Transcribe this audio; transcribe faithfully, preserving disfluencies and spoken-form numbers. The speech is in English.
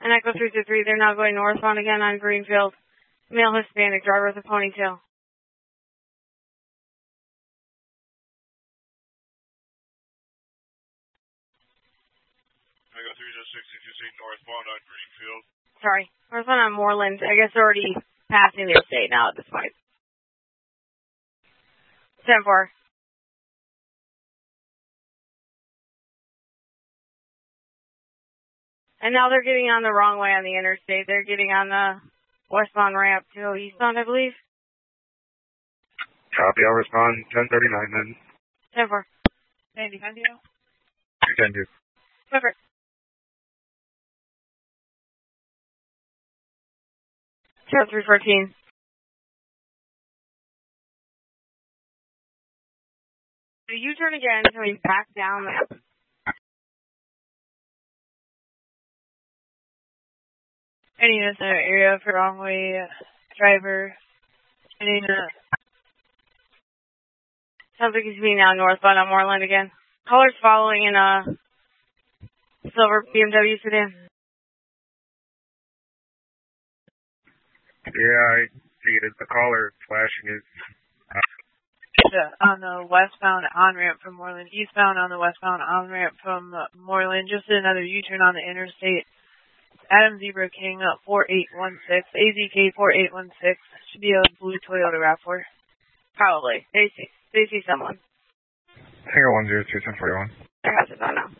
And Echo three two three, they're now going northbound again on Greenfield. Male Hispanic driver with a ponytail. Echo three zero six two six northbound on Greenfield. Sorry, northbound on Moreland. I guess they're already passing the interstate now at this point. ten four. And now they're getting on the wrong way on the interstate. They're getting on the westbound ramp to go eastbound, I believe. Copy, I'll respond. ten thirty-nine then. ten four. Sandy, can you? Can do. Perfect. Zero three fourteen. Do you turn again until you back down the... Any in the area for wrong way uh, driver. Any in the... Sounds like he's being now northbound on Moreland again. Caller's following in a silver B M W sedan. Yeah, I see it. The caller flashing is... on the westbound on-ramp from Moreland, eastbound on the westbound on-ramp from uh, Moreland, just another U-turn on the interstate. Adam Zebra King, uh, four eight one six, A Z K four eight one six, should be a blue Toyota RAV four. Probably. They see, they see someone. Hangar one zero two, ten forty-one. Their house is on now.